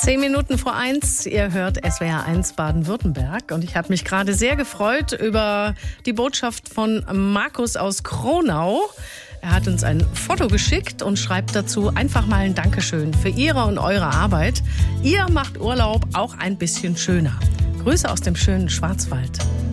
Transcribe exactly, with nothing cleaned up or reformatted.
Zehn Minuten vor eins, ihr hört S W R eins Baden-Württemberg und ich habe mich gerade sehr gefreut über die Botschaft von Markus aus Kronau. Er hat uns ein Foto geschickt und schreibt dazu einfach mal ein Dankeschön für Ihre und eure Arbeit. Ihr macht Urlaub auch ein bisschen schöner. Grüße aus dem schönen Schwarzwald.